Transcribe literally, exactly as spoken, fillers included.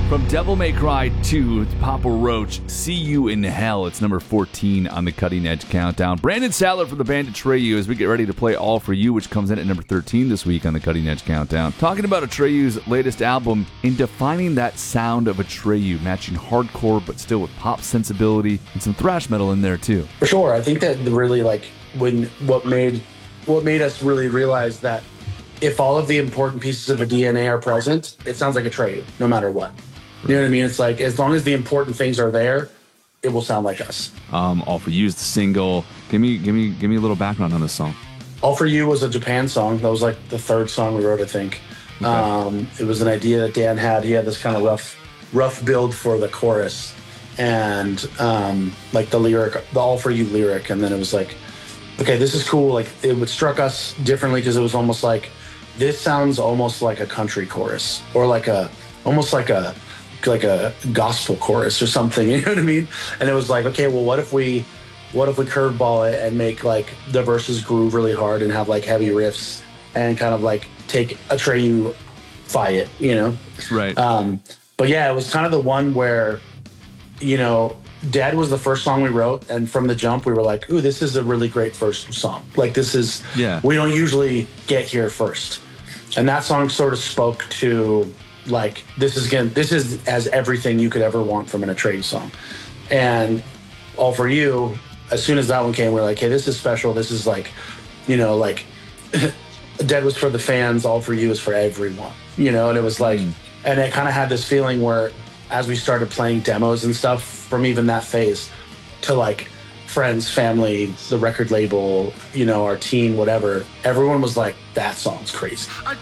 From Devil May Cry two to Papa Roach, See You in Hell. It's number fourteen on the Cutting Edge Countdown. Brandon Sattler from the band Atreyu as we get ready to play All For You, which comes in at number thirteen this week on the Cutting Edge Countdown. Talking about Atreyu's latest album and defining that sound of Atreyu, matching hardcore but still with pop sensibility and some thrash metal in there too. For sure. I think that really like when what made what made us really realize that if all of the important pieces of a D N A are present, it sounds like Atreyu, no matter what. You know what I mean? It's like, as long as the important things are there, it will sound like us. Um, All For You is the single. Give me, give me, give me a little background on this song. All For You was a Japan song. That was like the third song we wrote, I think. Okay. Um, it was an idea that Dan had. He had this kind of rough, rough build for the chorus, and um, like the lyric, the All For You lyric, and then it was like, okay, this is cool. Like it would struck us differently because it was almost like, this sounds almost like a country chorus, or like a, almost like a. like a gospel chorus or something, you know what I mean? And it was like, okay, well, what if we, what if we curveball it and make like the verses groove really hard and have like heavy riffs and kind of like take Atreyu fi it, you know? Right. Um, but yeah, it was kind of the one where, you know, Dead was the first song we wrote, and from the jump we were like, ooh, this is a really great first song. Like this is, yeah. we don't usually get here first. And that song sort of spoke to, like, this is again, this is as everything you could ever want from an Atreyu song. And All For You, as soon as that one came, we were like, hey, this is special. This is like, you know, like Dead was for the fans, All For You is for everyone, you know? And it was like, mm. and it kind of had this feeling where as we started playing demos and stuff from even that phase to like friends, family, the record label, you know, our team, whatever, everyone was like, that song's crazy.